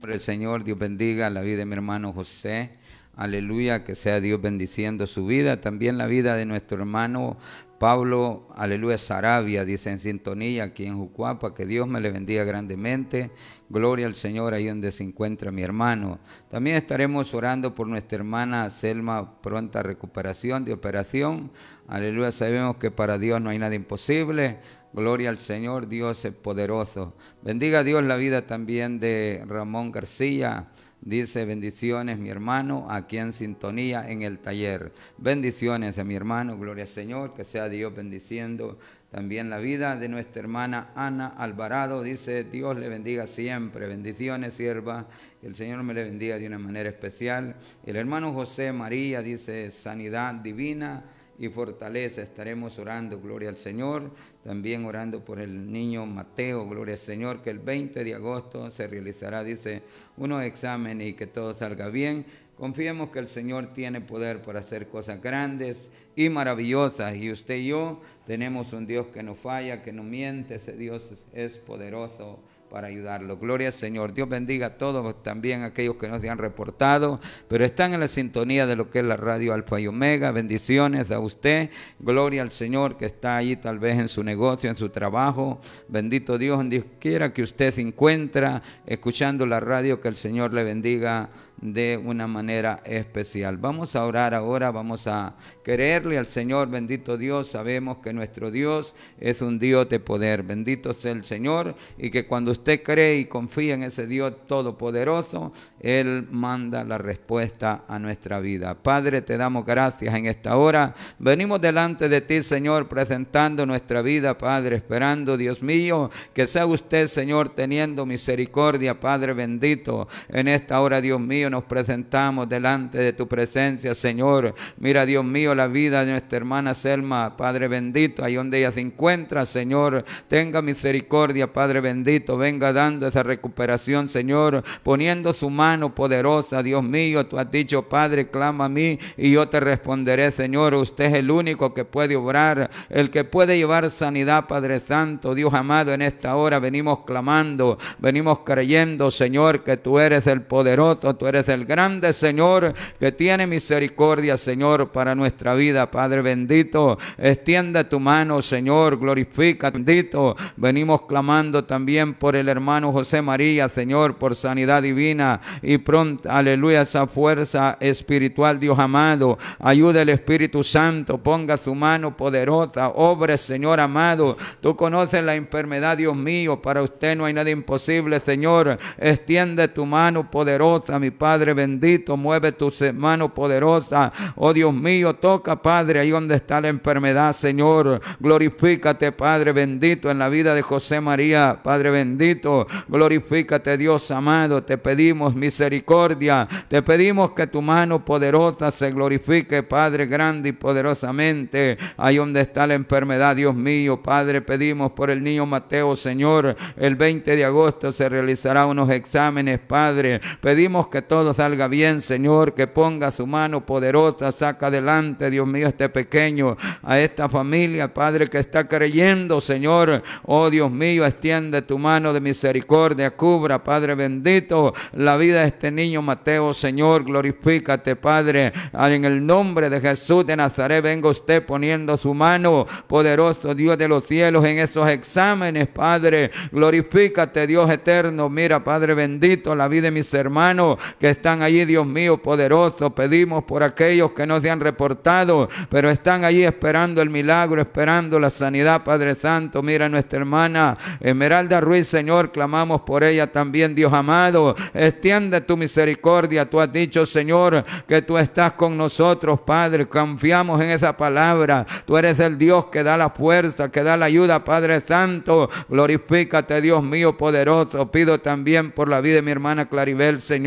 Por el Señor, Dios bendiga la vida de mi hermano José. Aleluya, que sea Dios bendiciendo su vida. También la vida de nuestro hermano Pablo, aleluya, Sarabia, dice en sintonía aquí en Jucuapa. Que Dios me le bendiga grandemente. Gloria al Señor ahí donde se encuentra mi hermano. También estaremos orando por nuestra hermana Selma, pronta recuperación de operación. Aleluya, sabemos que para Dios no hay nada imposible. Gloria al Señor, Dios es poderoso. Bendiga a Dios la vida también de Ramón García. Dice, bendiciones mi hermano, aquí en sintonía en el taller. Bendiciones a mi hermano, gloria al Señor, que sea Dios bendiciendo también la vida de nuestra hermana Ana Alvarado. Dice, Dios le bendiga siempre. Bendiciones, sierva, que el Señor me le bendiga de una manera especial. El hermano José María dice, sanidad divina y fortaleza. Estaremos orando, gloria al Señor. También orando por el niño Mateo, gloria al Señor, que el 20 de agosto se realizará, dice, unos exámenes y que todo salga bien. Confiemos que el Señor tiene poder para hacer cosas grandes y maravillosas. Y usted y yo tenemos un Dios que no falla, que no miente. Ese Dios es poderoso para ayudarlo. Gloria al Señor. Dios bendiga a todos, también a aquellos que nos han reportado, pero están en la sintonía de lo que es la radio Alfa y Omega. Bendiciones a usted. Gloria al Señor que está allí tal vez en su negocio, en su trabajo. Bendito Dios, donde quiera que usted se encuentra escuchando la radio, que el Señor le bendiga de una manera especial. Vamos a orar ahora, vamos a quererle al Señor. Bendito Dios, sabemos que nuestro Dios es un Dios de poder. Bendito sea el Señor, y que cuando usted cree y confía en ese Dios todopoderoso, Él manda la respuesta a nuestra vida. Padre, te damos gracias en esta hora. Venimos delante de ti, Señor, presentando nuestra vida, Padre, esperando, Dios mío, que sea usted, Señor, teniendo misericordia, Padre bendito. En esta hora, Dios mío, nos presentamos delante de tu presencia, Señor. Mira, Dios mío, la vida de nuestra hermana Selma, Padre bendito, ahí donde ella se encuentra, Señor. Tenga misericordia, Padre bendito. Venga dando esa recuperación, Señor, poniendo su mano poderosa. Dios mío, tú has dicho, Padre, clama a mí y yo te responderé, Señor. Usted es el único que puede obrar, el que puede llevar sanidad, Padre Santo. Dios amado, en esta hora venimos clamando, venimos creyendo, Señor, que tú eres el poderoso, tú eres el grande, Señor, que tiene misericordia, Señor, para nuestra vida, Padre bendito. Extiende tu mano, Señor, glorifica, bendito. Venimos clamando también por el hermano José María, Señor, por sanidad divina y pronto, aleluya, esa fuerza espiritual, Dios amado. Ayuda el Espíritu Santo, ponga su mano poderosa, obre, Señor amado. Tú conoces la enfermedad, Dios mío, para usted no hay nada imposible, Señor. Extiende tu mano poderosa, mi Padre bendito, mueve tu mano poderosa, oh Dios mío, toca, Padre, ahí donde está la enfermedad, Señor. Glorifícate, Padre bendito, en la vida de José María, Padre bendito. Glorifícate, Dios amado. Te pedimos misericordia, te pedimos que tu mano poderosa se glorifique, Padre, grande y poderosamente, ahí donde está la enfermedad, Dios mío. Padre, pedimos por el niño Mateo, Señor. El 20 de agosto se realizará unos exámenes, Padre. Pedimos que todo salga bien, Señor, que ponga su mano poderosa, saca adelante, Dios mío, este pequeño, a esta familia, Padre, que está creyendo, Señor. Oh Dios mío, extiende tu mano de misericordia, cubra, Padre bendito, la vida de este niño Mateo, Señor. Glorifícate, Padre, en el nombre de Jesús de Nazaret. Venga usted poniendo su mano poderoso, Dios de los cielos, en esos exámenes, Padre. Glorifícate, Dios eterno. Mira, Padre bendito, la vida de mis hermanos que están allí, Dios mío, poderoso. Pedimos por aquellos que no se han reportado, pero están allí esperando el milagro, esperando la sanidad, Padre Santo. Mira nuestra hermana Esmeralda Ruiz, Señor, clamamos por ella también, Dios amado. Extiende tu misericordia. Tú has dicho, Señor, que tú estás con nosotros, Padre. Confiamos en esa palabra. Tú eres el Dios que da la fuerza, que da la ayuda, Padre Santo. Glorifícate, Dios mío, poderoso. Pido también por la vida de mi hermana Claribel, Señor.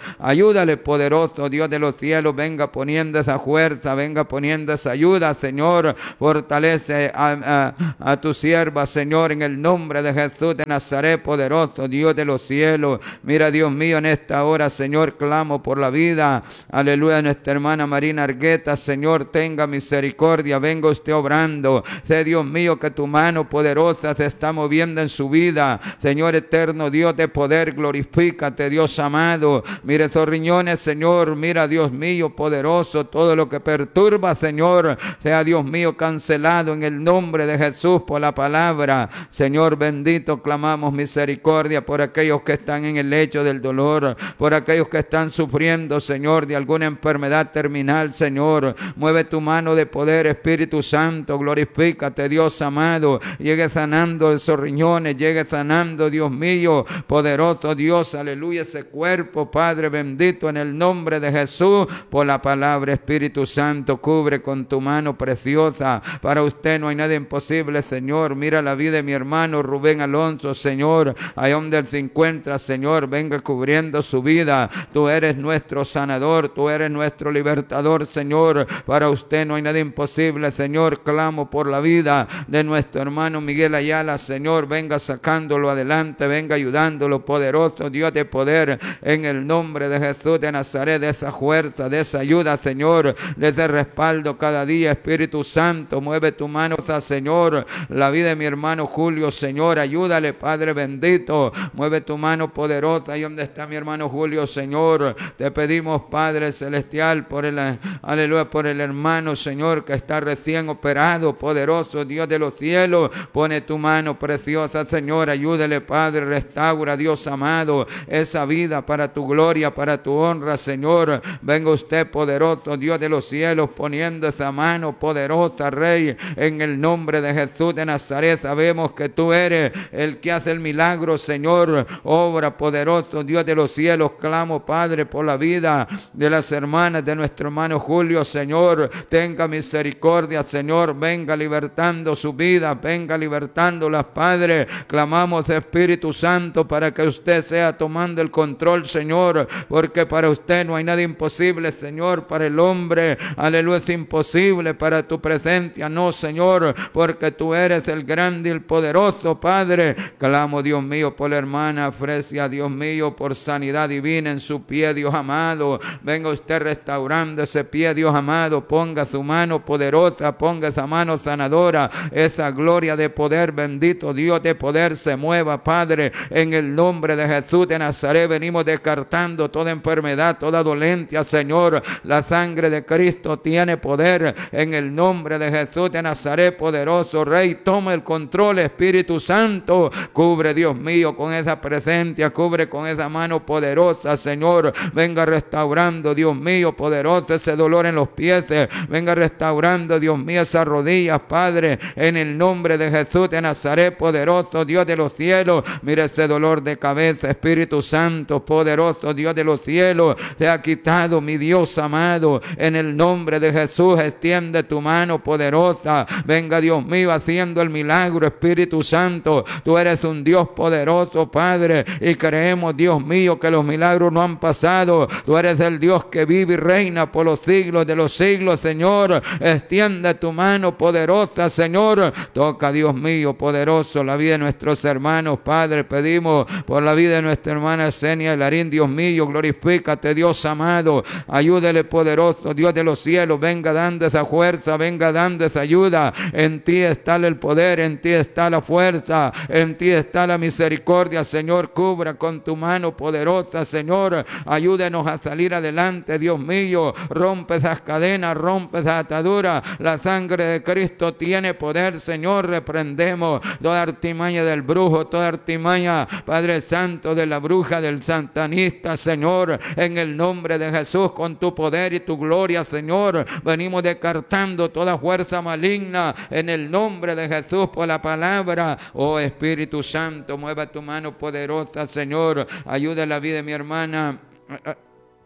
Ayúdale, poderoso Dios de los cielos, venga poniendo esa fuerza, venga poniendo esa ayuda, Señor. Fortalece a tu sierva, Señor, en el nombre de Jesús de Nazaret, poderoso Dios de los cielos. Mira, Dios mío, en esta hora, Señor, clamo por la vida, aleluya, de nuestra hermana Marina Argueta. Señor, tenga misericordia, venga usted obrando. Sé, Dios mío, que tu mano poderosa se está moviendo en su vida. Señor eterno, Dios de poder, glorifícate, Dios amado. Mire esos riñones, Señor, mira, Dios mío, poderoso, todo lo que perturba, Señor, sea, Dios mío, cancelado en el nombre de Jesús por la palabra. Señor bendito, clamamos misericordia por aquellos que están en el lecho del dolor, por aquellos que están sufriendo, Señor, de alguna enfermedad terminal, Señor. Mueve tu mano de poder, Espíritu Santo, glorifícate, Dios amado. Llegue sanando esos riñones, llegue sanando, Dios mío, poderoso Dios, aleluya, ese cuerpo, Padre bendito, en el nombre de Jesús, por la palabra. Espíritu Santo, cubre con tu mano preciosa. Para usted no hay nada imposible, Señor. Mira la vida de mi hermano Rubén Alonso, Señor, ahí donde él se encuentra, Señor, venga cubriendo su vida. Tú eres nuestro sanador, tú eres nuestro libertador, Señor. Para usted no hay nada imposible, Señor. Clamo por la vida de nuestro hermano Miguel Ayala, Señor, venga sacándolo adelante, venga ayudándolo, poderoso Dios de poder, en el nombre de Jesús de Nazaret, de esa fuerza, de esa ayuda, Señor, de ese respaldo cada día. Espíritu Santo, mueve tu mano, Señor, la vida de mi hermano Julio, Señor, ayúdale, Padre bendito, mueve tu mano poderosa. Ahí donde está mi hermano Julio, Señor, te pedimos, Padre celestial, por el, aleluya, por el hermano, Señor, que está recién operado, poderoso Dios de los cielos, pone tu mano preciosa, Señor, ayúdale, Padre, restaura, Dios amado, esa vida para tu gloria, para tu honra, Señor. Venga usted, poderoso Dios de los cielos, poniendo esa mano poderosa, Rey, en el nombre de Jesús de Nazaret. Sabemos que tú eres el que hace el milagro, Señor. Obra, poderoso Dios de los cielos. Clamo, Padre, por la vida de las hermanas de nuestro hermano Julio, Señor. Tenga misericordia, Señor. Venga libertando su vida, venga libertándolas, Padre. Clamamos, Espíritu Santo, para que usted sea tomando el control, Señor, porque para usted no hay nada imposible, Señor. Para el hombre, aleluya, es imposible. Para tu presencia no, Señor, porque tú eres el grande y el poderoso, Padre. Clamo, Dios mío, por la hermana Fresia, Dios mío, por sanidad divina en su pie, Dios amado. Venga usted restaurando ese pie, Dios amado. Ponga su mano poderosa, ponga esa mano sanadora, esa gloria de poder, bendito Dios de poder, se mueva, Padre, en el nombre de Jesús de Nazaret. Venimos descartando toda enfermedad, toda dolencia, Señor. La sangre de Cristo tiene poder, en el nombre de Jesús de Nazaret, poderoso Rey. Toma el control, Espíritu Santo. Cubre, Dios mío, con esa presencia, cubre con esa mano poderosa, Señor. Venga restaurando, Dios mío, poderoso, ese dolor en los pies. Venga restaurando, Dios mío, esas rodillas, Padre, en el nombre de Jesús de Nazaret, poderoso Dios de los cielos. Mira ese dolor de cabeza, Espíritu Santo, poderoso Dios de los cielos. Se ha quitado, mi Dios amado, en el nombre de Jesús. Extiende tu mano poderosa. Venga, Dios mío, haciendo el milagro, Espíritu Santo. Tú eres un Dios poderoso, Padre, y creemos, Dios mío, que los milagros no han pasado. Tú eres el Dios que vive y reina por los siglos de los siglos, Señor. Extiende tu mano poderosa, Señor. Toca, Dios mío, poderoso, la vida de nuestros hermanos, Padre. Pedimos por la vida de nuestra hermana Senia Larín, Dios mío, glorifícate, Dios amado. Ayúdele, poderoso Dios de los cielos. Venga dando esa fuerza, venga dando esa ayuda. En ti está el poder, en ti está la fuerza, en ti está la misericordia, Señor. Cubra con tu mano poderosa, Señor. Ayúdenos a salir adelante, Dios mío. Rompe esas cadenas, rompe esas ataduras. La sangre de Cristo tiene poder, Señor. Reprendemos toda artimaña del brujo, toda artimaña, Padre Santo, de la bruja, del satanista, Señor. En el nombre de Jesús, con tu poder y tu gloria, Señor, venimos descartando toda fuerza maligna en el nombre de Jesús por la palabra. Oh Espíritu Santo, mueva tu mano poderosa, Señor. Ayuda la vida de mi hermana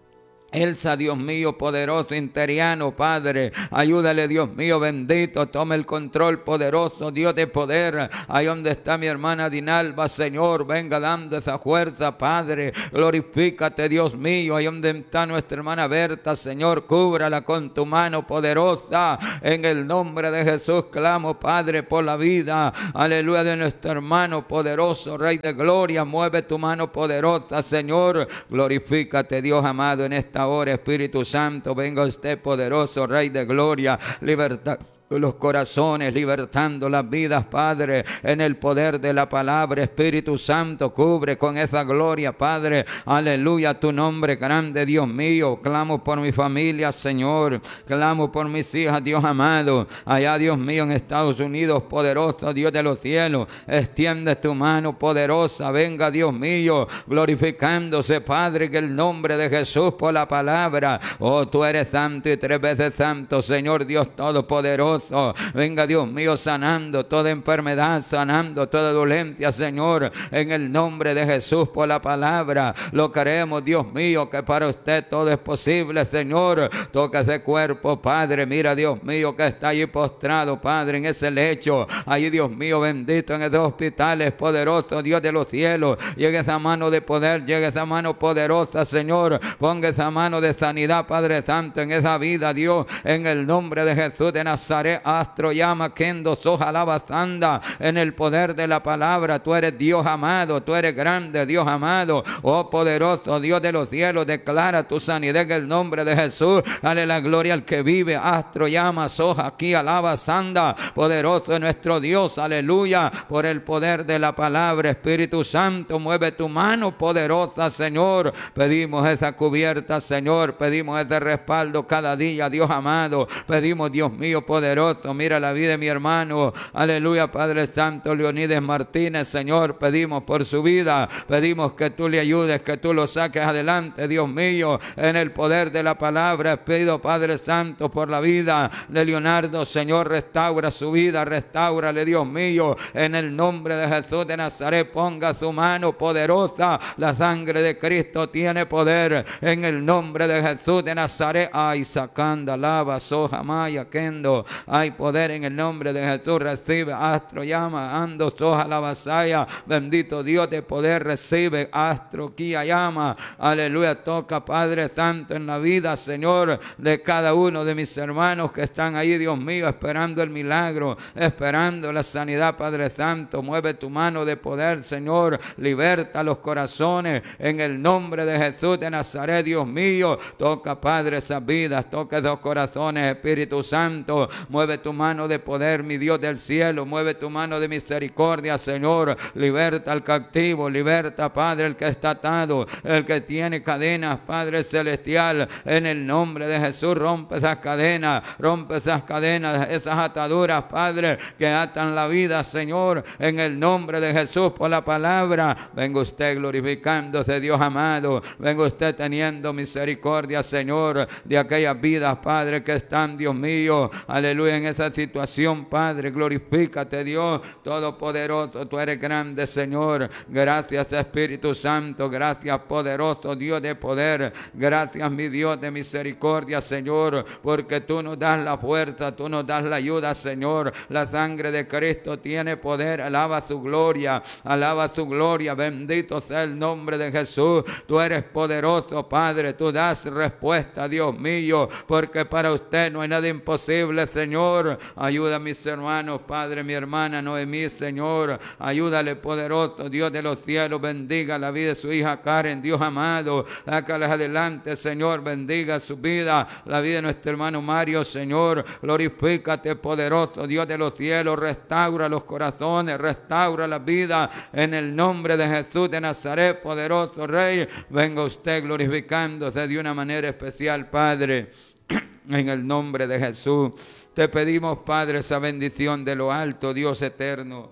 Elsa, Dios mío, poderoso, interiano, Padre, ayúdale, Dios mío, bendito, tome el control, poderoso, Dios de poder, ahí donde está mi hermana Dinalba, Señor, venga dando esa fuerza, Padre, glorifícate, Dios mío, ahí donde está nuestra hermana Berta, Señor, cúbrala con tu mano poderosa, en el nombre de Jesús, clamo, Padre, por la vida, aleluya, de nuestro hermano poderoso, Rey de gloria, mueve tu mano poderosa, Señor, glorifícate, Dios amado, en esta hora, Espíritu Santo, venga usted poderoso, Rey de gloria, libertad los corazones, libertando las vidas, Padre, en el poder de la palabra. Espíritu Santo, cubre con esa gloria, Padre, aleluya, tu nombre grande, Dios mío. Clamo por mi familia, Señor, clamo por mis hijas, Dios amado, allá, Dios mío, en Estados Unidos, poderoso Dios de los cielos, extiende tu mano poderosa, venga, Dios mío, glorificándose, Padre, que el nombre de Jesús por la palabra. Oh, tú eres santo y 3 veces santo, Señor Dios todopoderoso. Venga, Dios mío, sanando toda enfermedad, sanando toda dolencia, Señor, en el nombre de Jesús por la palabra. Lo queremos, Dios mío, que para usted todo es posible, Señor. Toca ese cuerpo, Padre, mira, Dios mío, que está allí postrado, Padre, en ese lecho, allí, Dios mío, bendito, en esos hospitales, poderoso Dios de los cielos. Llegue esa mano de poder, llegue esa mano poderosa, Señor, ponga esa mano de sanidad, Padre Santo, en esa vida, Dios, en el nombre de Jesús de Nazaret. Astro llama kendo soja alabazanda, en el poder de la palabra. Tú eres Dios amado, tú eres grande, Dios amado, oh poderoso Dios de los cielos, declara tu sanidad en el nombre de Jesús. Dale la gloria al que vive. Astro llama soja aquí alabazanda, poderoso es nuestro Dios, aleluya, por el poder de la palabra. Espíritu Santo, mueve tu mano poderosa, Señor. Pedimos esa cubierta, Señor, pedimos ese respaldo cada día, Dios amado. Pedimos, Dios mío, poderoso, mira la vida de mi hermano, aleluya, Padre Santo, Leonides Martínez, Señor, pedimos por su vida, pedimos que tú le ayudes, que tú lo saques adelante, Dios mío, en el poder de la palabra. Pido, Padre Santo, por la vida de Leonardo, Señor, restaura su vida, restáurale, Dios mío, en el nombre de Jesús de Nazaret. Ponga su mano poderosa, la sangre de Cristo tiene poder, en el nombre de Jesús de Nazaret. Ay, sacanda, lava, soja, maya, kendo. Hay poder en el nombre de Jesús. Recibe, astro llama, ando soja la vasalla. Bendito Dios de poder, recibe, astro kia llama. Aleluya, toca, Padre Santo, en la vida, Señor, de cada uno de mis hermanos que están ahí, Dios mío, esperando el milagro, esperando la sanidad, Padre Santo. Mueve tu mano de poder, Señor, liberta los corazones en el nombre de Jesús de Nazaret, Dios mío. Toca, Padre, esas vidas, toca esos corazones, Espíritu Santo. Mueve tu mano de poder, mi Dios del cielo. Mueve tu mano de misericordia, Señor. Liberta al cautivo, liberta, Padre, el que está atado, el que tiene cadenas, Padre celestial. En el nombre de Jesús, rompe esas cadenas, esas ataduras, Padre, que atan la vida, Señor. En el nombre de Jesús, por la palabra. Venga usted glorificándose, Dios amado. Venga usted teniendo misericordia, Señor, de aquellas vidas, Padre, que están, Dios mío, aleluya, en esa situación, Padre. Glorifícate, Dios todopoderoso. Tú eres grande, Señor. Gracias, Espíritu Santo. Gracias, poderoso Dios de poder. Gracias, mi Dios de misericordia, Señor, porque tú nos das la fuerza, tú nos das la ayuda, Señor. La sangre de Cristo tiene poder. Alaba su gloria, alaba su gloria. Bendito sea el nombre de Jesús. Tú eres poderoso, Padre. Tú das respuesta, Dios mío, porque para usted no hay nada imposible, Señor. Ayuda a mis hermanos, Padre, mi hermana Noemí, Señor. Ayúdale, poderoso Dios de los cielos. Bendiga la vida de su hija Karen, Dios amado. Sácales adelante, Señor. Bendiga su vida, la vida de nuestro hermano Mario, Señor. Glorifícate, poderoso Dios de los cielos. Restaura los corazones, restaura la vida en el nombre de Jesús de Nazaret, poderoso Rey. Venga usted glorificándose de una manera especial, Padre. En el nombre de Jesús, te pedimos, Padre, esa bendición de lo alto, Dios eterno.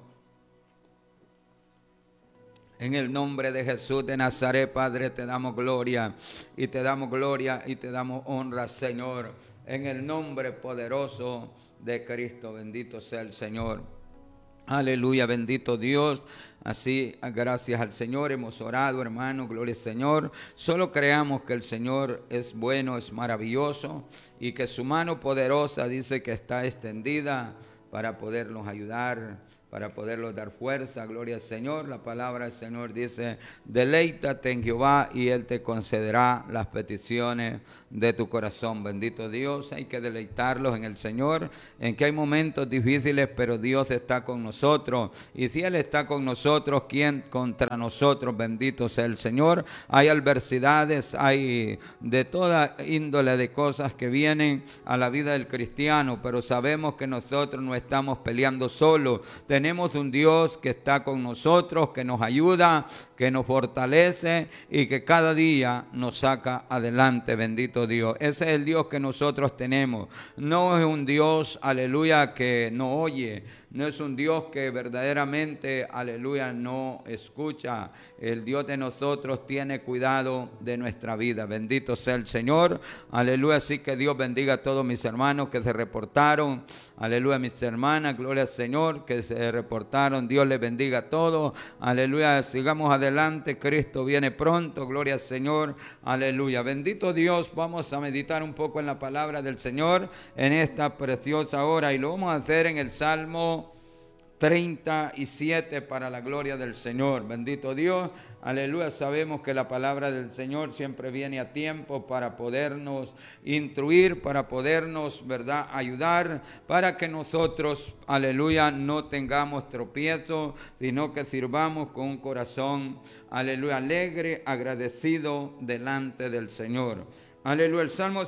En el nombre de Jesús de Nazaret, Padre, te damos gloria y te damos gloria y te damos honra, Señor. En el nombre poderoso de Cristo, bendito sea el Señor. Aleluya, bendito Dios. Así, gracias al Señor, hemos orado, hermano, gloria al Señor. Solo creamos que el Señor es bueno, es maravilloso y que su mano poderosa dice que está extendida para podernos ayudar, para poderlos dar fuerza, gloria al Señor. La palabra del Señor dice, deleítate en Jehová y Él te concederá las peticiones de tu corazón. Bendito Dios, hay que deleitarlos en el Señor, en que hay momentos difíciles, pero Dios está con nosotros. Y si Él está con nosotros, ¿quién contra nosotros? Bendito sea el Señor. Hay adversidades, hay de toda índole de cosas que vienen a la vida del cristiano, pero sabemos que nosotros no estamos peleando solos. Tenemos un Dios que está con nosotros, que nos ayuda, que nos fortalece y que cada día nos saca adelante, bendito Dios. Ese es el Dios que nosotros tenemos. No es un Dios, aleluya, que no oye. No es un Dios que verdaderamente, aleluya, no escucha. El Dios de nosotros tiene cuidado de nuestra vida. Bendito sea el Señor. Aleluya. Así que Dios bendiga a todos mis hermanos que se reportaron. Aleluya, mis hermanas. Gloria al Señor que se reportaron. Dios les bendiga a todos. Aleluya. Sigamos adelante. Cristo viene pronto. Gloria al Señor. Aleluya. Bendito Dios. Vamos a meditar un poco en la palabra del Señor en esta preciosa hora. Y lo vamos a hacer en el Salmo 37 para la gloria del Señor. Bendito Dios, aleluya. Sabemos que la palabra del Señor siempre viene a tiempo para podernos instruir, para podernos, ¿verdad?, ayudar, para que nosotros, aleluya, no tengamos tropiezo, sino que sirvamos con un corazón, aleluya, alegre, agradecido delante del Señor. Aleluya. El Salmo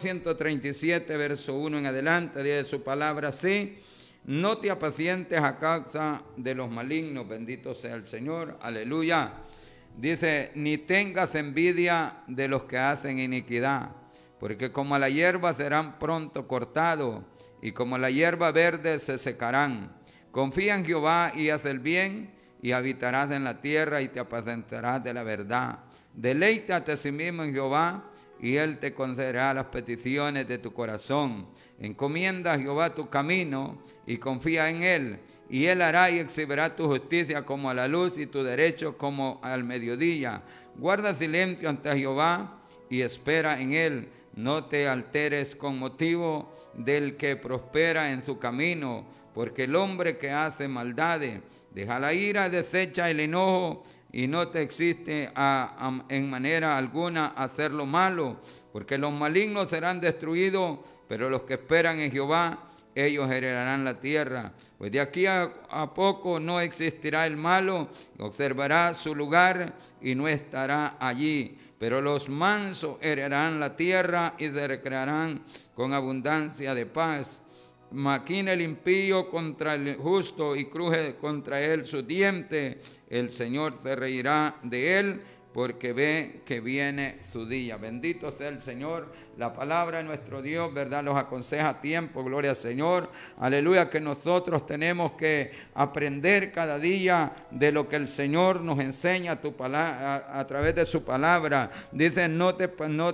137, verso 1 en adelante, dice su palabra así: no te apacientes a causa de los malignos, bendito sea el Señor, aleluya. Dice, ni tengas envidia de los que hacen iniquidad, porque como la hierba serán pronto cortados, y como la hierba verde se secarán. Confía en Jehová y haz el bien, y habitarás en la tierra y te apacentarás de la verdad. Deleítate a sí mismo en Jehová, y Él te concederá las peticiones de tu corazón. Encomienda a Jehová tu camino y confía en Él, y Él hará y exhibirá tu justicia como a la luz y tu derecho como al mediodía. Guarda silencio ante Jehová y espera en Él. No te alteres con motivo del que prospera en su camino, porque el hombre que hace maldades deja la ira, desecha el enojo, y no te existe en manera alguna hacer lo malo, porque los malignos serán destruidos, pero los que esperan en Jehová, ellos heredarán la tierra. Pues de aquí a poco no existirá el malo, observará su lugar y no estará allí. Pero los mansos heredarán la tierra y se recrearán con abundancia de paz. Maquina el impío contra el justo y cruje contra él su diente. El Señor se reirá de él, porque ve que viene su día. Bendito sea el Señor. La palabra de nuestro Dios, ¿verdad?, los aconseja a tiempo. Gloria al Señor. Aleluya, que nosotros tenemos que aprender cada día de lo que el Señor nos enseña a través de su palabra. Dice, no te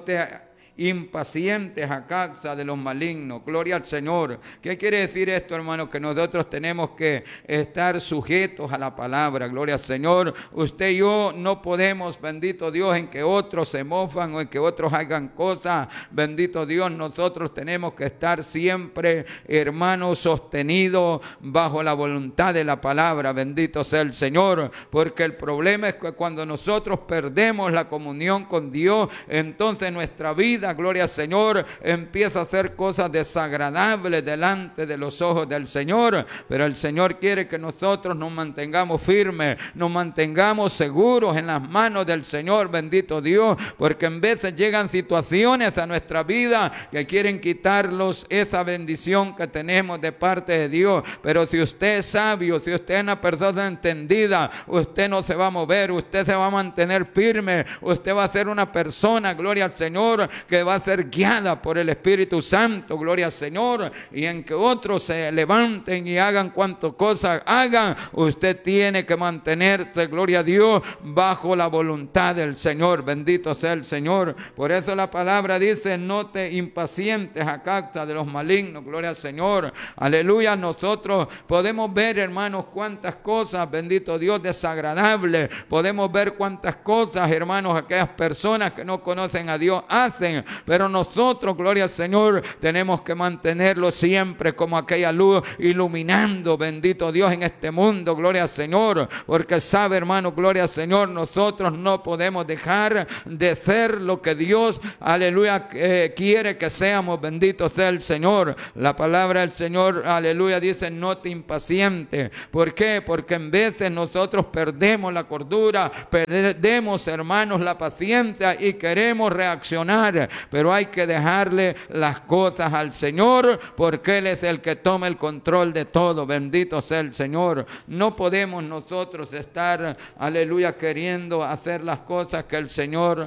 impacientes a causa de los malignos. Gloria al Señor. ¿Qué quiere decir esto, hermanos? Que nosotros tenemos que estar sujetos a la palabra. Gloria al Señor. Usted y yo no podemos, bendito Dios, en que otros se mofan o en que otros hagan cosas. Bendito Dios, nosotros tenemos que estar siempre, hermanos, sostenidos bajo la voluntad de la palabra. Bendito sea el Señor. Porque el problema es que cuando nosotros perdemos la comunión con Dios, entonces nuestra vida, gloria al Señor, empieza a hacer cosas desagradables delante de los ojos del Señor. Pero el Señor quiere que nosotros nos mantengamos firmes, nos mantengamos seguros en las manos del Señor, bendito Dios, porque en veces llegan situaciones a nuestra vida que quieren quitarnos esa bendición que tenemos de parte de Dios. Pero si usted es sabio, si usted es una persona entendida, usted no se va a mover, usted se va a mantener firme, usted va a ser una persona, gloria al Señor, que va a ser guiada por el Espíritu Santo, gloria al Señor, y en que otros se levanten y hagan cuantas cosas hagan, usted tiene que mantenerse, gloria a Dios, bajo la voluntad del Señor. Bendito sea el Señor. Por eso la palabra dice: no te impacientes a causa de los malignos, gloria al Señor. Aleluya. Nosotros podemos ver, hermanos, cuántas cosas, bendito Dios, desagradables. Podemos ver cuántas cosas, hermanos, aquellas personas que no conocen a Dios hacen, pero nosotros, gloria al Señor, tenemos que mantenerlo siempre como aquella luz iluminando, bendito Dios, en este mundo, gloria al Señor, porque sabe, hermano, gloria al Señor, nosotros no podemos dejar de ser lo que Dios, aleluya, quiere que seamos. Bendito sea el Señor. La palabra del Señor, aleluya, dice: no te impacientes. ¿Por qué? Porque en veces nosotros perdemos la cordura, perdemos, hermanos, la paciencia y queremos reaccionar, pero hay que dejarle las cosas al Señor, porque Él es el que toma el control de todo. Bendito sea el Señor. No podemos nosotros estar, aleluya, queriendo hacer las cosas que el Señor,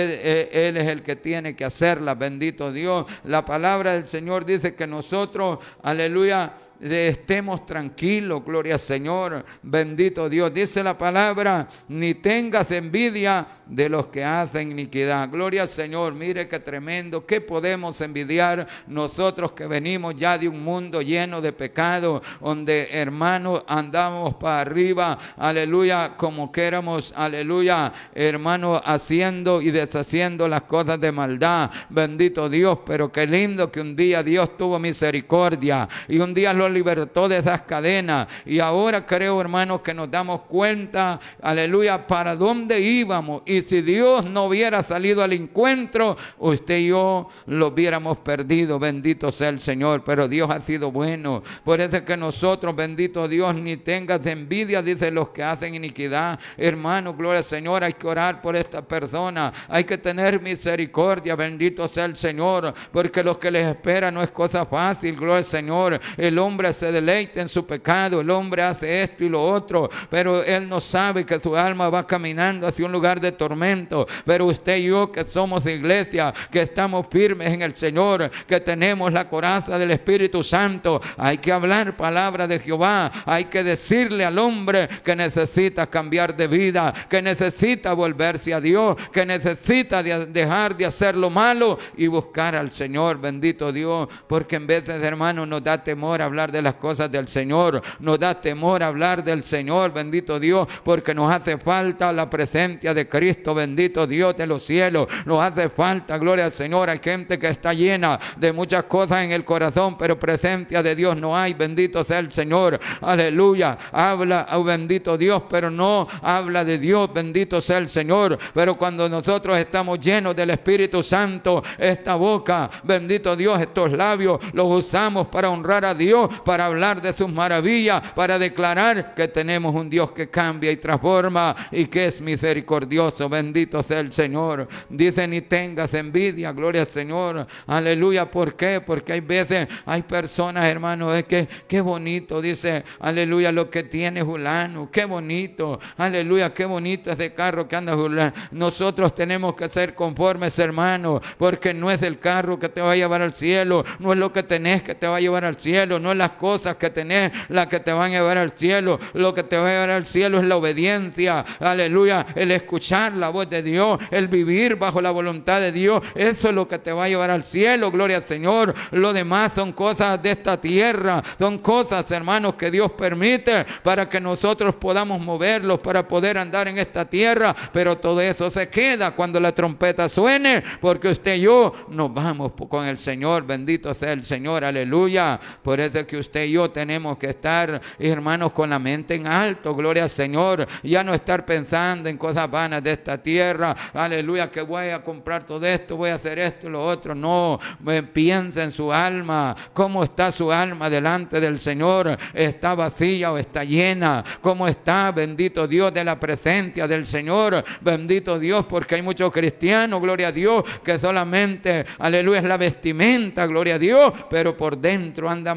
Él es el que tiene que hacerlas. Bendito Dios. La palabra del Señor dice que nosotros, aleluya, estemos tranquilos, gloria al Señor, bendito Dios. Dice la palabra: ni tengas envidia de los que hacen iniquidad. Gloria al Señor. Mire qué tremendo. ¿Qué podemos envidiar nosotros que venimos ya de un mundo lleno de pecado, donde, hermanos, andamos para arriba, aleluya, como queramos, aleluya, hermanos, haciendo y deshaciendo las cosas de maldad? Bendito Dios. Pero qué lindo que un día Dios tuvo misericordia y un día lo libertó de esas cadenas, y ahora creo, hermanos, que nos damos cuenta, aleluya, para dónde íbamos, y si Dios no hubiera salido al encuentro, usted y yo lo hubiéramos perdido. Bendito sea el Señor. Pero Dios ha sido bueno. Por eso es que nosotros, bendito Dios, ni tengas envidia, dice, los que hacen iniquidad. Hermano, gloria al Señor, hay que orar por esta persona, hay que tener misericordia. Bendito sea el Señor, porque lo que les espera no es cosa fácil. Gloria al Señor. El hombre se deleita en su pecado, el hombre hace esto y lo otro, pero él no sabe que su alma va caminando hacia un lugar de tormento. Pero usted y yo, que somos iglesia, que estamos firmes en el Señor, que tenemos la coraza del Espíritu Santo, hay que hablar palabra de Jehová, hay que decirle al hombre que necesita cambiar de vida, que necesita volverse a Dios, que necesita dejar de hacer lo malo y buscar al Señor. Bendito Dios. Porque en veces, hermano, nos da temor hablar de las cosas del Señor, nos da temor hablar del Señor, bendito Dios, porque nos hace falta la presencia de Cristo, bendito Dios de los cielos, nos hace falta, gloria al Señor. Hay gente que está llena de muchas cosas en el corazón, pero presencia de Dios no hay. Bendito sea el Señor, aleluya. Habla, oh bendito Dios, pero no habla de Dios. Bendito sea el Señor. Pero cuando nosotros estamos llenos del Espíritu Santo, esta boca, bendito Dios, estos labios los usamos para honrar a Dios, para hablar de sus maravillas, para declarar que tenemos un Dios que cambia y transforma y que es misericordioso. Bendito sea el Señor. Dice: ni tengas envidia, gloria al Señor, aleluya. ¿Por qué? Porque hay veces, hay personas, hermanos, es que qué bonito, dice, aleluya, lo que tiene Julano, qué bonito, aleluya, qué bonito ese carro que anda Julano. Nosotros tenemos que ser conformes, hermanos, porque no es el carro que te va a llevar al cielo, no es lo que tenés que te va a llevar al cielo, no es las cosas que tenés las que te van a llevar al cielo. Lo que te va a llevar al cielo es la obediencia, aleluya, el escuchar la voz de Dios, el vivir bajo la voluntad de Dios. Eso es lo que te va a llevar al cielo, gloria al Señor. Lo demás son cosas de esta tierra, son cosas, hermanos, que Dios permite para que nosotros podamos moverlos, para poder andar en esta tierra, pero todo eso se queda cuando la trompeta suene, porque usted y yo nos vamos con el Señor. Bendito sea el Señor, aleluya. Por eso es que usted y yo tenemos que estar, hermanos, con la mente en alto, gloria al Señor, ya no estar pensando en cosas vanas de esta tierra, aleluya, que voy a comprar todo esto, voy a hacer esto y lo otro. No, piensa en su alma. ¿Cómo está su alma delante del Señor? ¿Está vacía o está llena? ¿Cómo está, bendito Dios, de la presencia del Señor? Bendito Dios, porque hay muchos cristianos, gloria a Dios, que solamente, aleluya, es la vestimenta, gloria a Dios, pero por dentro andan vacíos.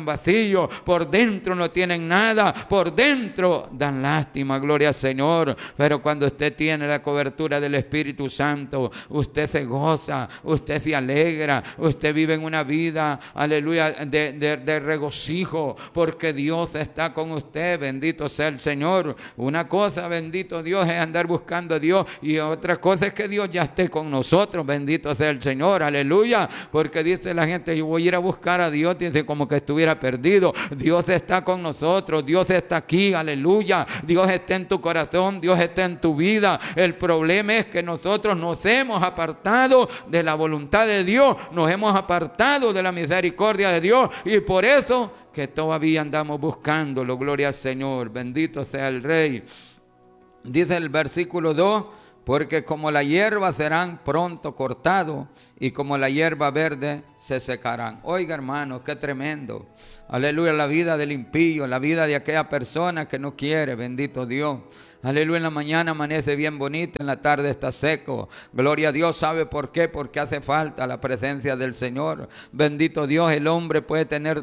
brillo, por dentro no tienen nada, por dentro dan lástima, gloria al Señor. Pero cuando usted tiene la cobertura del Espíritu Santo, usted se goza, usted se alegra, usted vive en una vida, aleluya, de regocijo, porque Dios está con usted. Bendito sea el Señor. Una cosa, bendito Dios, es andar buscando a Dios, y otra cosa es que Dios ya esté con nosotros. Bendito sea el Señor, aleluya, porque dice la gente, yo voy a ir a buscar a Dios, dice como que estuviera perdido. Dios está con nosotros, Dios está aquí, aleluya. Dios está en tu corazón, Dios está en tu vida. El problema es que nosotros nos hemos apartado de la voluntad de Dios, nos hemos apartado de la misericordia de Dios, y por eso que todavía andamos buscándolo. Gloria al Señor, bendito sea el Rey. Dice el versículo 2, porque como la hierba serán pronto cortados, y como la hierba verde se secarán. Oiga, hermanos, qué tremendo. Aleluya, la vida del impío, la vida de aquella persona que no quiere, bendito Dios. Aleluya, en la mañana amanece bien bonita, en la tarde está seco. Gloria a Dios, ¿sabe por qué? Porque hace falta la presencia del Señor. Bendito Dios, el hombre puede tener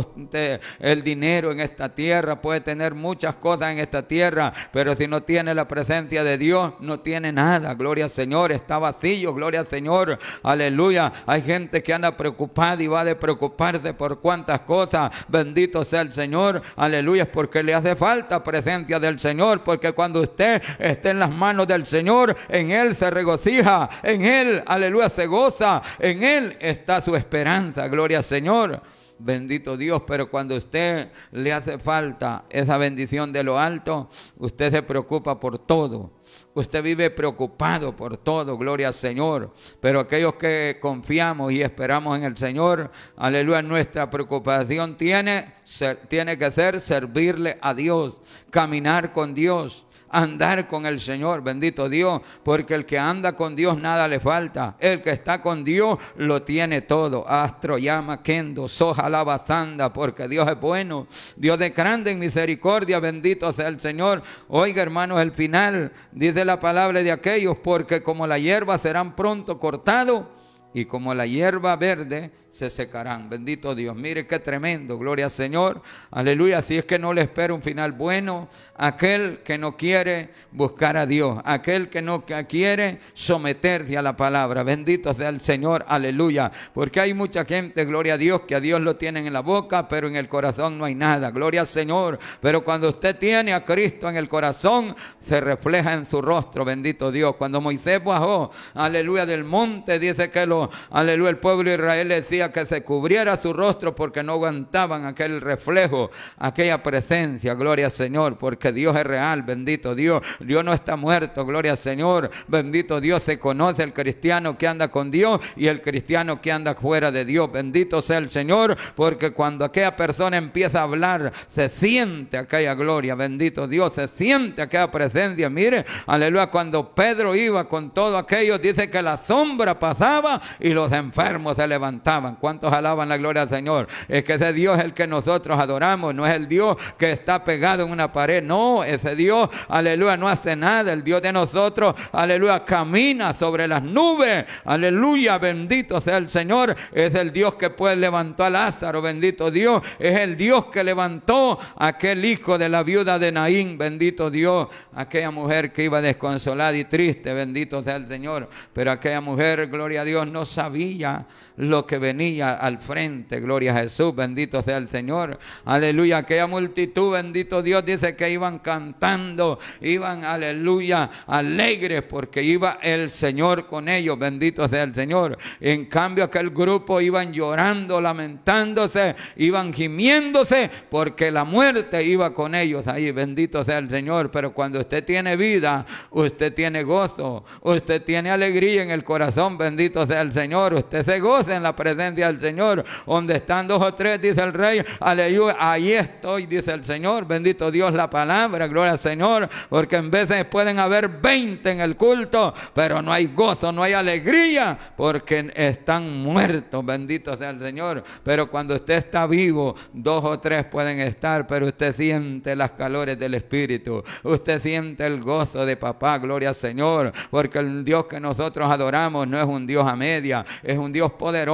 el dinero en esta tierra, puede tener muchas cosas en esta tierra, pero si no tiene la presencia de Dios, no tiene nada. Gloria al Señor, está vacío, gloria al Señor. Aleluya, hay gente que anda preocupada y va de preocuparse por cuántas cosas. Bendito sea el Señor, aleluya, es porque le hace falta presencia del Señor, porque cuando usted esté en las manos del Señor, en Él se regocija, en Él, aleluya, se goza, en Él está su esperanza, gloria al Señor. Bendito Dios, pero cuando a usted le hace falta esa bendición de lo alto, usted se preocupa por todo. Usted vive preocupado por todo, gloria al Señor. Pero aquellos que confiamos y esperamos en el Señor, aleluya, nuestra preocupación tiene que ser servirle a Dios, caminar con Dios, andar con el Señor, bendito Dios, porque el que anda con Dios nada le falta. El que está con Dios lo tiene todo. Astro, llama, kendo, soja, labazanda, porque Dios es bueno, Dios de grande en misericordia, bendito sea el Señor. Oiga, hermanos, el final dice la palabra de aquellos, porque como la hierba serán pronto cortados, y como la hierba verde se secarán. Bendito Dios, mire qué tremendo, gloria al Señor, aleluya. Así es que no le espera un final bueno aquel que no quiere buscar a Dios, aquel que no quiere someterse a la palabra. Bendito sea el Señor, aleluya, porque hay mucha gente, gloria a Dios, que a Dios lo tienen en la boca, pero en el corazón no hay nada, gloria al Señor. Pero cuando usted tiene a Cristo en el corazón, se refleja en su rostro, bendito Dios. Cuando Moisés bajó, aleluya, del monte, dice que aleluya, el pueblo de Israel decía que se cubriera su rostro porque no aguantaban aquel reflejo, aquella presencia, gloria al Señor, porque Dios es real, bendito Dios. Dios no está muerto, gloria al Señor, bendito Dios. Se conoce el cristiano que anda con Dios y el cristiano que anda fuera de Dios, bendito sea el Señor, porque cuando aquella persona empieza a hablar, se siente aquella gloria, bendito Dios, se siente aquella presencia. Mire, aleluya, cuando Pedro iba con todo aquello, dice que la sombra pasaba y los enfermos se levantaban. ¿Cuántos alaban la gloria al Señor? Es que ese Dios es el que nosotros adoramos, no es el Dios que está pegado en una pared, no, ese Dios, aleluya, no hace nada. El Dios de nosotros, aleluya, camina sobre las nubes, aleluya, bendito sea el Señor. Es el Dios que puede levantar a Lázaro, bendito Dios. Es el Dios que levantó a aquel hijo de la viuda de Naín, bendito Dios, aquella mujer que iba desconsolada y triste, bendito sea el Señor. Pero aquella mujer, gloria a Dios, no sabía lo que venía al frente, gloria a Jesús, bendito sea el Señor, aleluya. Aquella multitud, bendito Dios, dice que iban cantando, iban, aleluya, alegres, porque iba el Señor con ellos, bendito sea el Señor. En cambio aquel grupo iban llorando, lamentándose, iban gimiéndose, porque la muerte iba con ellos ahí, bendito sea el Señor. Pero cuando usted tiene vida, usted tiene gozo, usted tiene alegría en el corazón, bendito sea el Señor. Usted se goza en la presencia del Señor. Donde están dos o tres, dice el Rey, aleluya, ahí estoy, dice el Señor. Bendito Dios, la palabra, gloria al Señor, porque en veces pueden haber 20 en el culto, pero no hay gozo, no hay alegría, porque están muertos, bendito sea el Señor. Pero cuando usted está vivo, dos o tres pueden estar, pero usted siente las calores del Espíritu, usted siente el gozo de papá, gloria al Señor, porque el Dios que nosotros adoramos no es un Dios a media, es un Dios poderoso, mi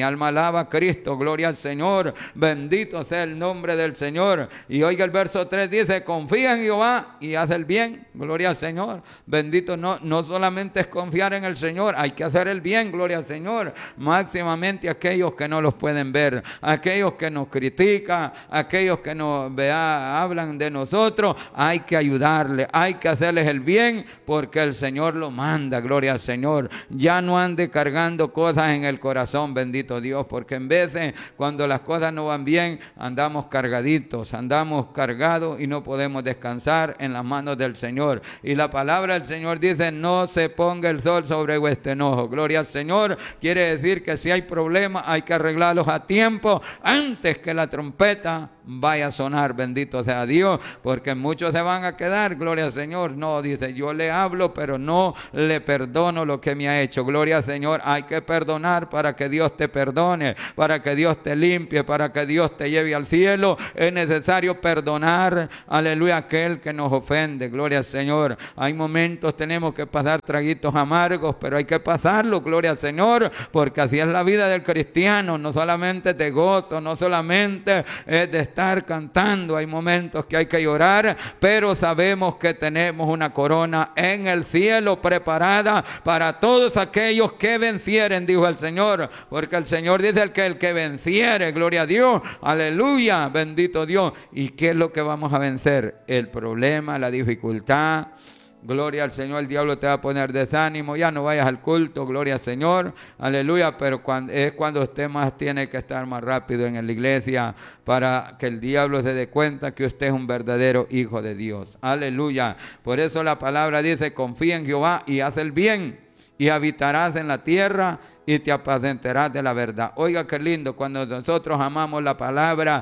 alma alaba a Cristo, gloria al Señor, bendito sea el nombre del Señor. Y oiga el verso 3 dice, confía en Jehová y haz el bien, gloria al Señor, bendito. No solamente es confiar en el Señor, hay que hacer el bien, gloria al Señor, máximamente aquellos que no los pueden ver, aquellos que nos critican, aquellos que nos hablan de nosotros, hay que ayudarles, hay que hacerles el bien, porque el Señor lo manda, gloria al Señor. Ya no ande cargando cosas en el corazón, bendito Dios, porque en veces cuando las cosas no van bien, andamos cargaditos, andamos cargados y no podemos descansar en las manos del Señor. Y la palabra del Señor dice, no se ponga el sol sobre vuestro enojo, gloria al Señor. Quiere decir que si hay problemas hay que arreglarlos a tiempo, antes que la trompeta vaya a sonar, bendito sea Dios, porque muchos se van a quedar, gloria al Señor. No, dice, yo le hablo, pero no le perdono lo que me ha hecho, gloria al Señor. Hay que perdonar para que Dios te perdone, para que Dios te limpie, para que Dios te lleve al cielo. Es necesario perdonar, aleluya, aquel que nos ofende, gloria al Señor. Hay momentos, tenemos que pasar traguitos amargos, pero hay que pasarlo, gloria al Señor, porque así es la vida del cristiano. No solamente de gozo, no solamente es de estar cantando, hay momentos que hay que llorar, pero sabemos que tenemos una corona en el cielo preparada para todos aquellos que vencieren, dijo el Señor, porque el Señor dice que el que venciere, gloria a Dios, aleluya, bendito Dios. ¿Y qué es lo que vamos a vencer? El problema, la dificultad. Gloria al Señor. El diablo te va a poner desánimo, ya no vayas al culto, gloria al Señor, aleluya. Pero es cuando usted más tiene que estar más rápido en la iglesia, para que el diablo se dé cuenta que usted es un verdadero hijo de Dios, aleluya. Por eso la palabra dice, confía en Jehová y haz el bien, y habitarás en la tierra y te apacentarás de la verdad. Oiga qué lindo, cuando nosotros amamos la palabra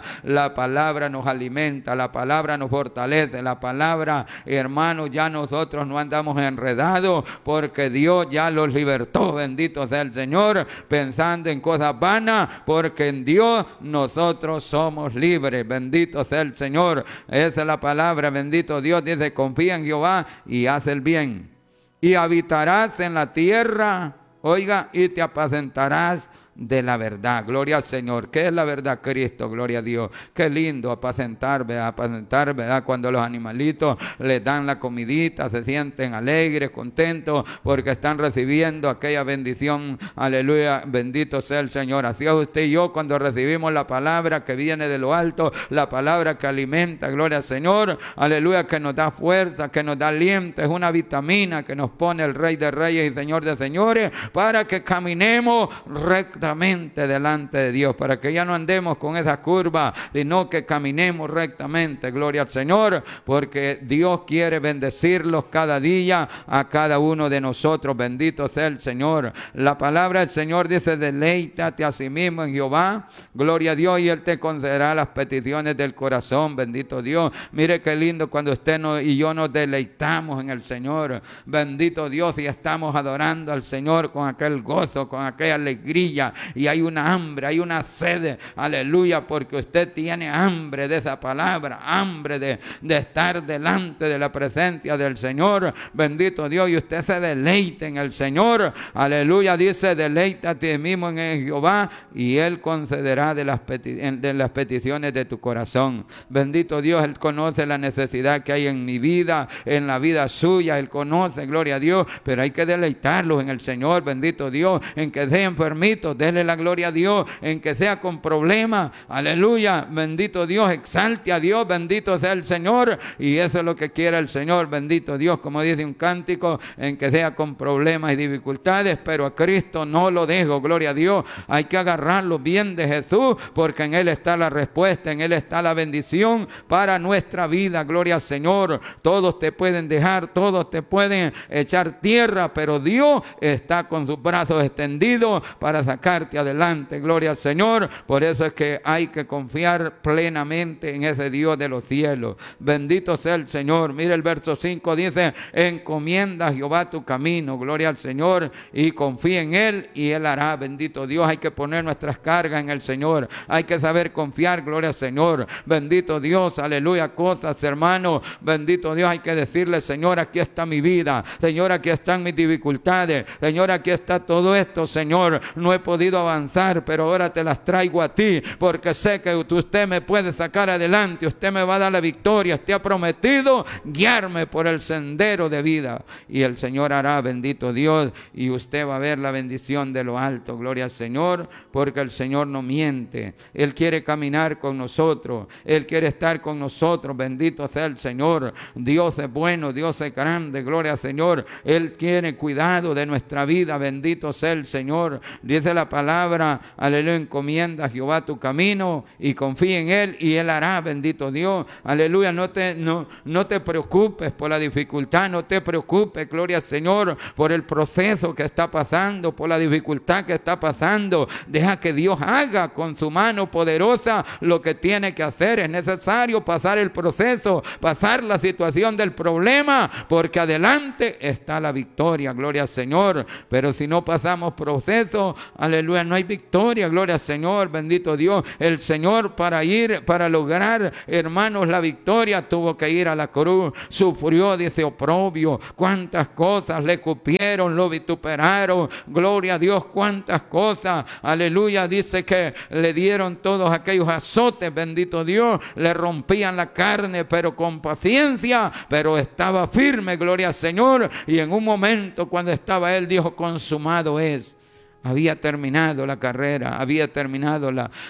nos alimenta, la palabra nos fortalece, la palabra, hermanos, ya nosotros no andamos enredados, porque Dios ya los libertó, bendito sea el Señor, pensando en cosas vanas, porque en Dios nosotros somos libres, bendito sea el Señor. Esa es la palabra, bendito Dios, dice, confía en Jehová y haz el bien, y habitarás en la tierra, oiga, y te apacentarás de la verdad, gloria al Señor. ¿Qué es la verdad? Cristo, gloria a Dios. Qué lindo apacentar, ¿verdad? Cuando los animalitos les dan la comidita, se sienten alegres, contentos, porque están recibiendo aquella bendición, aleluya, bendito sea el Señor. Así es usted y yo cuando recibimos la palabra que viene de lo alto, la palabra que alimenta, gloria al Señor, aleluya, que nos da fuerza, que nos da aliento, es una vitamina que nos pone el Rey de Reyes y Señor de Señores, para que caminemos rectamente delante de Dios, para que ya no andemos con esas curvas, sino que caminemos rectamente, gloria al Señor, porque Dios quiere bendecirlos cada día a cada uno de nosotros, bendito sea el Señor. La palabra del Señor dice, deleítate a sí mismo en Jehová, gloria a Dios, y Él te concederá las peticiones del corazón, bendito Dios. Mire qué lindo cuando usted y yo nos deleitamos en el Señor, bendito Dios, y estamos adorando al Señor con aquel gozo, con aquella alegría, y hay una hambre, hay una sed, aleluya, porque usted tiene hambre de esa palabra, hambre de estar delante de la presencia del Señor, bendito Dios, y usted se deleite en el Señor, aleluya. Dice, deleítate a ti mismo en Jehová y Él concederá de las peticiones de tu corazón, bendito Dios. Él conoce la necesidad que hay en mi vida, en la vida suya, Él conoce, gloria a Dios, pero hay que deleitarlos en el Señor, bendito Dios. En que sea enfermito, dele la gloria a Dios. En que sea con problemas, aleluya, bendito Dios, exalte a Dios, bendito sea el Señor. Y eso es lo que quiere el Señor, bendito Dios, como dice un cántico, en que sea con problemas y dificultades, pero a Cristo no lo dejo, gloria a Dios. Hay que agarrarlo bien de Jesús, porque en Él está la respuesta, en Él está la bendición para nuestra vida, gloria al Señor. Todos te pueden dejar, todos te pueden echar tierra, pero Dios está con sus brazos extendidos para sacarte adelante, gloria al Señor. Por eso es que hay que confiar plenamente en ese Dios de los cielos, bendito sea el Señor. Mire el verso 5, dice, encomienda a Jehová tu camino, gloria al Señor, y confía en Él y Él hará, bendito Dios. Hay que poner nuestras cargas en el Señor, hay que saber confiar, gloria al Señor, bendito Dios, aleluya. Cosas, hermano, bendito Dios, hay que decirle, Señor, aquí está mi vida, Señor, aquí están mis dificultades, Señor, aquí está todo esto, Señor, no he podido podido avanzar, pero ahora te las traigo a ti, porque sé que usted me puede sacar adelante, usted me va a dar la victoria, usted ha prometido guiarme por el sendero de vida, y el Señor hará, bendito Dios, y usted va a ver la bendición de lo alto. Gloria al Señor, porque el Señor no miente. Él quiere caminar con nosotros, Él quiere estar con nosotros. Bendito sea el Señor. Dios es bueno, Dios es grande. Gloria al Señor. Él tiene cuidado de nuestra vida. Bendito sea el Señor. Dice la palabra, aleluya, encomienda a Jehová tu camino y confía en Él y Él hará. Bendito Dios, aleluya. No te preocupes por la dificultad, no te preocupes, gloria al Señor, por el proceso que está pasando, por la dificultad que está pasando. Deja que Dios haga con su mano poderosa lo que tiene que hacer. Es necesario pasar el proceso, pasar la situación del problema, porque adelante está la victoria. Gloria al Señor. Pero si no pasamos proceso, aleluya, no hay victoria. Gloria al Señor, bendito Dios. El Señor para lograr, hermanos, la victoria, tuvo que ir a la cruz. Sufrió, dice, oprobio. Cuántas cosas le cupieron, lo vituperaron. Gloria a Dios, cuántas cosas, aleluya. Dice que le dieron todos aquellos azotes, bendito Dios. Le rompían la carne, pero con paciencia, pero estaba firme, gloria al Señor. Y en un momento, cuando estaba él, dijo, consumado es. Había terminado la carrera, había terminado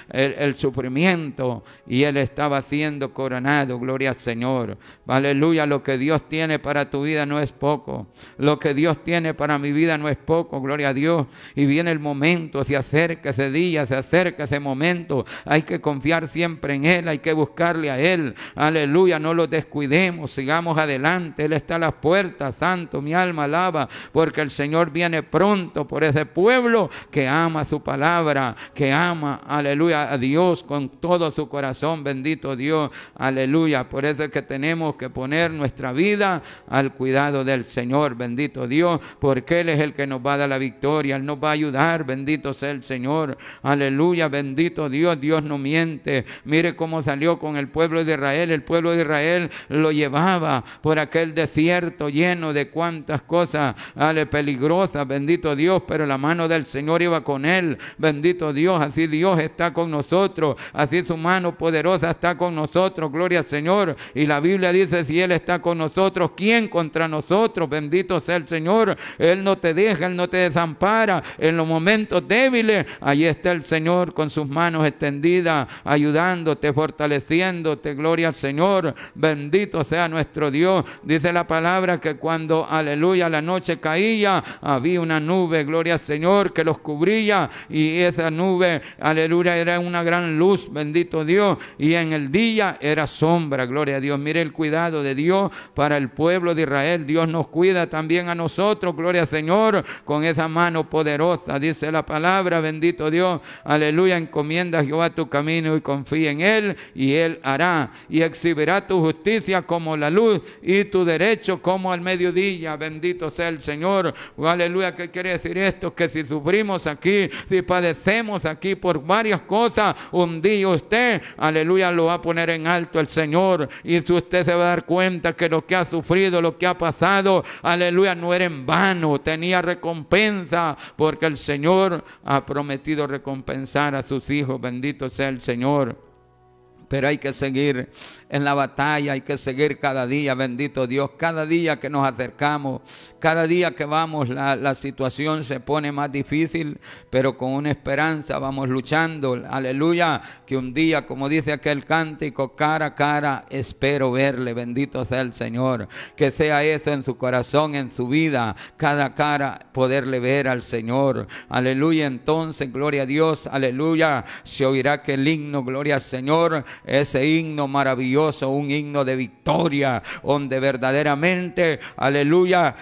el sufrimiento, y él estaba siendo coronado. Gloria al Señor. Aleluya. Lo que Dios tiene para tu vida no es poco. Lo que Dios tiene para mi vida no es poco. Gloria a Dios. Y viene el momento, se acerca ese día, se acerca ese momento. Hay que confiar siempre en Él, hay que buscarle a Él. Aleluya. No lo descuidemos, sigamos adelante. Él está a las puertas. Santo, mi alma alaba, porque el Señor viene pronto por ese pueblo que ama su palabra, que ama, aleluya, a Dios con todo su corazón. Bendito Dios, aleluya. Por eso es que tenemos que poner nuestra vida al cuidado del Señor. Bendito Dios, porque Él es el que nos va a dar la victoria, Él nos va a ayudar. Bendito sea el Señor, aleluya. Bendito Dios, Dios no miente. Mire cómo salió con el pueblo de Israel. El pueblo de Israel lo llevaba por aquel desierto lleno de cuantas cosas peligrosas. Bendito Dios, pero la mano del Señor iba con él. Bendito Dios. Así Dios está con nosotros, así su mano poderosa está con nosotros. Gloria al Señor. Y la Biblia dice, si Él está con nosotros, ¿quién contra nosotros? Bendito sea el Señor. Él no te deja, Él no te desampara en los momentos débiles. Ahí está el Señor con sus manos extendidas, ayudándote, fortaleciéndote. Gloria al Señor. Bendito sea nuestro Dios. Dice la palabra que cuando, aleluya, la noche caía, había una nube, gloria al Señor, que los cubría, y esa nube, aleluya, era una gran luz. Bendito Dios. Y en el día era sombra. Gloria a Dios. Mire el cuidado de Dios para el pueblo de Israel. Dios nos cuida también a nosotros. Gloria al Señor, con esa mano poderosa. Dice la palabra, bendito Dios, aleluya, encomienda a Jehová tu camino y confía en Él y Él hará, y exhibirá tu justicia como la luz y tu derecho como al mediodía. Bendito sea el Señor. Aleluya. ¿Qué quiere decir esto? Que si sufrimos aquí, si padecemos aquí por varias cosas, un día usted, aleluya, lo va a poner en alto el Señor, y si usted se va a dar cuenta que lo que ha sufrido, lo que ha pasado, aleluya, no era en vano, tenía recompensa, porque el Señor ha prometido recompensar a sus hijos. Bendito sea el Señor. Pero hay que seguir en la batalla, hay que seguir cada día, bendito Dios. Cada día que nos acercamos, cada día que vamos, la situación se pone más difícil, pero con una esperanza vamos luchando. Aleluya, que un día, como dice aquel cántico, cara a cara espero verle. Bendito sea el Señor. Que sea eso en su corazón, en su vida, cada cara poderle ver al Señor. Aleluya. Entonces, gloria a Dios, aleluya, se oirá aquel himno, gloria al Señor. Ese himno maravilloso, un himno de victoria, donde verdaderamente, aleluya,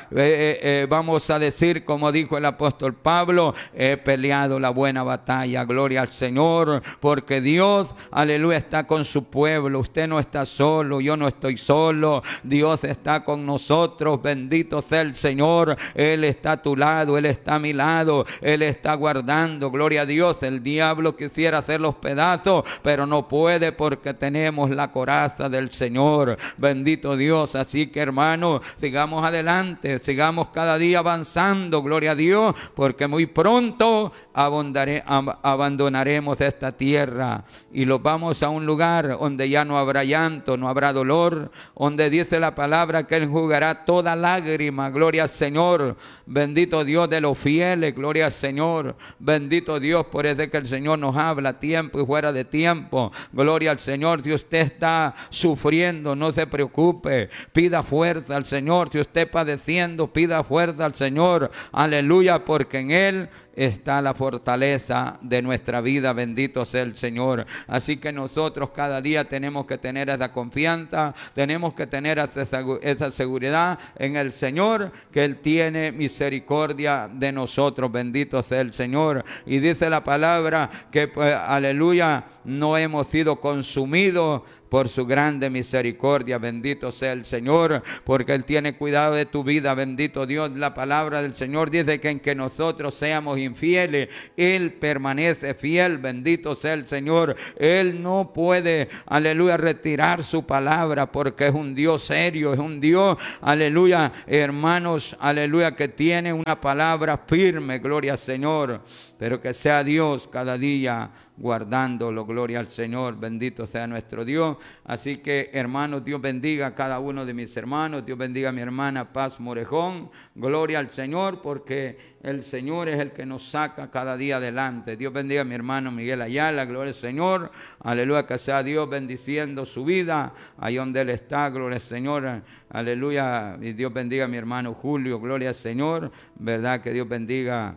vamos a decir, como dijo el apóstol Pablo, he peleado la buena batalla. Gloria al Señor, porque Dios, aleluya, está con su pueblo. Usted no está solo, yo no estoy solo. Dios está con nosotros. Bendito sea el Señor. Él está a tu lado, Él está a mi lado, Él está guardando. Gloria a Dios. El diablo quisiera hacer los pedazos, pero no puede, porque tenemos la coraza del Señor. Bendito Dios. Así que, hermano, sigamos adelante, sigamos cada día avanzando, gloria a Dios, porque muy pronto abandonaremos esta tierra y los vamos a un lugar donde ya no habrá llanto, no habrá dolor, donde dice la palabra que Él enjugará toda lágrima. Gloria al Señor. Bendito Dios de los fieles, gloria al Señor. Bendito Dios, por eso es que el Señor nos habla a tiempo y fuera de tiempo. Gloria al Señor. Si usted está sufriendo, no se preocupe, pida fuerza al Señor. Si usted padeciendo, pida fuerza al Señor. Aleluya, porque en Él está la fortaleza de nuestra vida. Bendito sea el Señor. Así que nosotros cada día tenemos que tener esa confianza, tenemos que tener esa seguridad en el Señor, que Él tiene misericordia de nosotros. Bendito sea el Señor. Y dice la palabra que, pues, aleluya, no hemos sido consumidos por su grande misericordia. Bendito sea el Señor, porque Él tiene cuidado de tu vida. Bendito Dios. La palabra del Señor dice que en que nosotros seamos infieles, Él permanece fiel. Bendito sea el Señor. Él no puede, aleluya, retirar su palabra, porque es un Dios serio, es un Dios, aleluya, hermanos, aleluya, que tiene una palabra firme. Gloria al Señor. Pero que sea Dios cada día guardándolo. Gloria al Señor. Bendito sea nuestro Dios. Así que, hermanos, Dios bendiga a cada uno de mis hermanos. Dios bendiga a mi hermana Paz Morejón. Gloria al Señor, porque el Señor es el que nos saca cada día adelante. Dios bendiga a mi hermano Miguel Ayala. Gloria al Señor. Aleluya, que sea Dios bendiciendo su vida ahí donde Él está. Gloria al Señor. Aleluya. Y Dios bendiga a mi hermano Julio. Gloria al Señor. Verdad que Dios bendiga.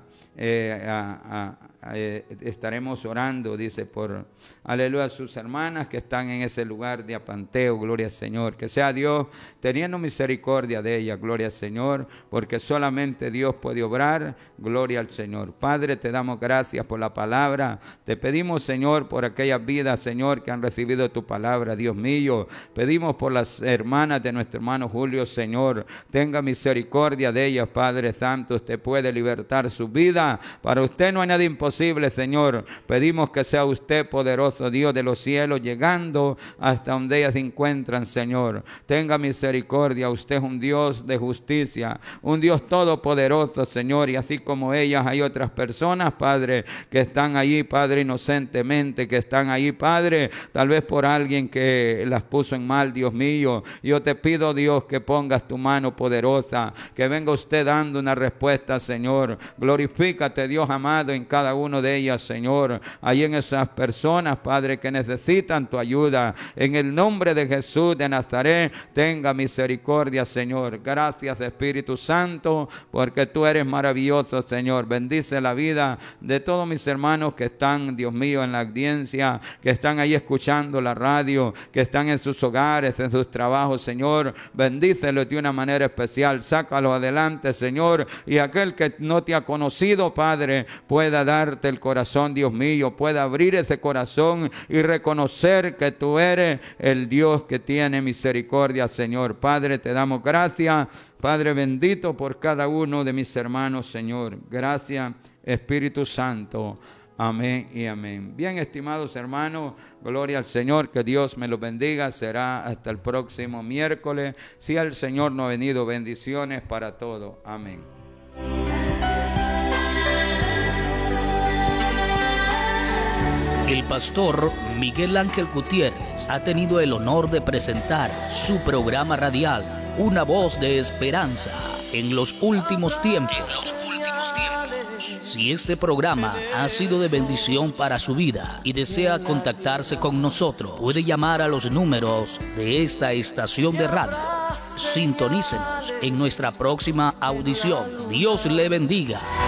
Estaremos orando, dice, por, aleluya, sus hermanas que están en ese lugar de apanteo. Gloria al Señor. Que sea Dios teniendo misericordia de ellas. Gloria al Señor, porque solamente Dios puede obrar. Gloria al Señor. Padre, te damos gracias por la palabra. Te pedimos, Señor, por aquellas vidas, Señor, que han recibido tu palabra. Dios mío, pedimos por las hermanas de nuestro hermano Julio, Señor. Tenga misericordia de ellas, Padre Santo. Usted puede libertar su vida. Para usted no hay nada imposible, Señor. Pedimos que sea usted, poderoso Dios de los cielos, llegando hasta donde ellas se encuentran, Señor. Tenga misericordia. Usted es un Dios de justicia, un Dios todopoderoso, Señor. Y así como ellas, hay otras personas, Padre, que están allí, Padre, inocentemente, que están allí, Padre, tal vez por alguien que las puso en mal. Dios mío, yo te pido, Dios, que pongas tu mano poderosa, que venga usted dando una respuesta, Señor. Glorifícate, Dios amado, en cada uno de ellas, Señor. Ahí en esas personas, Padre, que necesitan tu ayuda. En el nombre de Jesús de Nazaret, tenga misericordia, Señor. Gracias, Espíritu Santo, porque tú eres maravilloso, Señor. Bendice la vida de todos mis hermanos que están, Dios mío, en la audiencia, que están ahí escuchando la radio, que están en sus hogares, en sus trabajos, Señor. Bendícelos de una manera especial. Sácalos adelante, Señor. Y aquel que no te ha conocido, Padre, pueda darte el corazón, Dios mío, pueda abrir ese corazón y reconocer que tú eres el Dios que tiene misericordia, Señor. Padre, te damos gracias, Padre bendito, por cada uno de mis hermanos, Señor. Gracias, Espíritu Santo. Amén y amén. Bien, estimados hermanos, gloria al Señor, que Dios me los bendiga. Será hasta el próximo miércoles, si el Señor no ha venido. Bendiciones para todos. Amén. El pastor Miguel Ángel Gutiérrez ha tenido el honor de presentar su programa radial, Una Voz de Esperanza en los últimos tiempos. Si este programa ha sido de bendición para su vida y desea contactarse con nosotros, puede llamar a los números de esta estación de radio. Sintonícenos en nuestra próxima audición. Dios le bendiga.